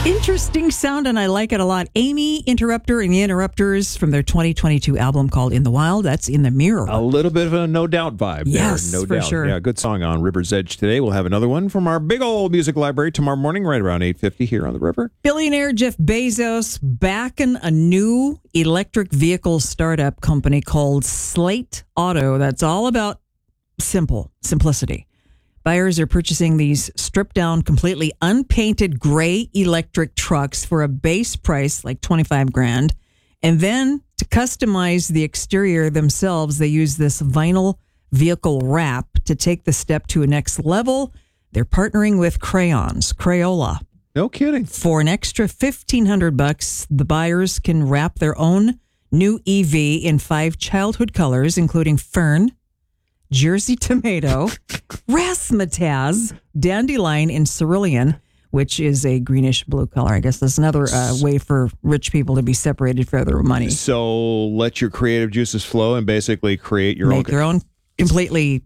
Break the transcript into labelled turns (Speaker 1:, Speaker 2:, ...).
Speaker 1: Interesting sound, and I like it a lot. Amy Interrupter and the Interrupters from their 2022 album called In the Wild. That's In the Mirror.
Speaker 2: A little bit of a No Doubt vibe
Speaker 1: yes,
Speaker 2: there. No
Speaker 1: for
Speaker 2: doubt.
Speaker 1: sure.
Speaker 2: Yeah, good song on River's Edge today. We'll have another one from our big old music library tomorrow morning, right around 8:50 here on the river.
Speaker 1: Billionaire Jeff Bezos backing a new electric vehicle startup company called Slate Auto. That's all about simplicity. Buyers are purchasing these stripped-down, completely unpainted gray electric trucks for a base price like $25,000. And then to customize the exterior themselves, they use this vinyl vehicle wrap to take the step to a next level. They're partnering with Crayola.
Speaker 2: No kidding.
Speaker 1: For an extra $1,500, the buyers can wrap their own new EV in 5 childhood colors, including fern, Jersey tomato, razzmatazz, dandelion, and cerulean, which is a greenish blue color. I guess that's another way for rich people to be separated for their money.
Speaker 2: So let your creative juices flow and basically create your
Speaker 1: Make your own completely